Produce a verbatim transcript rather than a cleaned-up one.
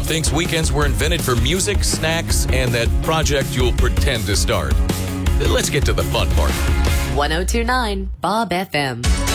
thinks weekends were invented for music, snacks, and that project you'll pretend to start. Let's get to the fun part. ten twenty-nine Bob F M.